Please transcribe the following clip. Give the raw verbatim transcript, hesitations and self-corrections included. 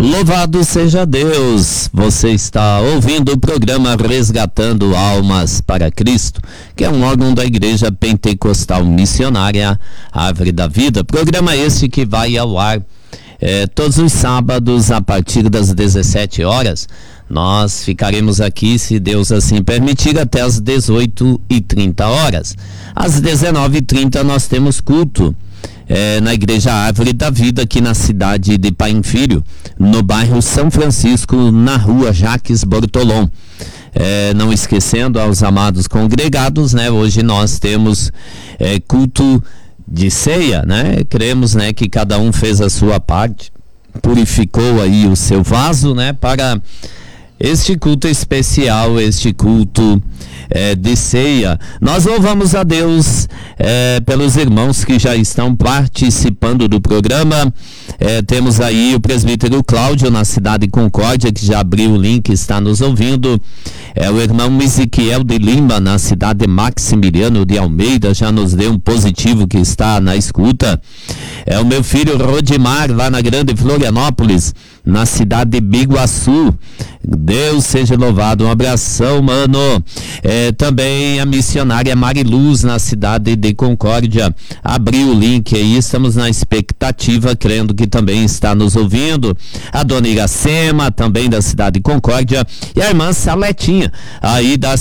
Louvado seja Deus! Você está ouvindo o programa Resgatando Almas para Cristo, que é um órgão da Igreja Pentecostal Missionária Árvore da Vida. Programa esse que vai ao ar é, todos os sábados a partir das dezessete horas. Nós ficaremos aqui, se Deus assim permitir, até as dezoito e trinta horas. Às dezenove e trinta nós temos culto É, na Igreja Árvore da Vida, aqui na cidade de Paim Filho, no bairro São Francisco, na rua Jaques Bortolom. É, não esquecendo aos amados congregados, né? Hoje nós temos é, culto de ceia, né? Cremos, né, que cada um fez a sua parte, purificou aí o seu vaso, né, para este culto especial, este culto é, de ceia. Nós louvamos a Deus é, pelos irmãos que já estão participando do programa. É, temos aí o presbítero Cláudio na cidade de Concórdia, que já abriu o link, está nos ouvindo. É, o irmão Ezequiel de Lima, na cidade de Maximiliano de Almeida, já nos deu um positivo que está na escuta. É o meu filho Rodimar, lá na Grande Florianópolis, na cidade de Biguaçu. Deus seja louvado, um abração, mano. É, também a missionária Mariluz, na cidade de Concórdia, abriu o link aí, estamos na expectativa, crendo que também está nos ouvindo. A dona Iracema, também da cidade de Concórdia, e a irmã Saletinha, aí da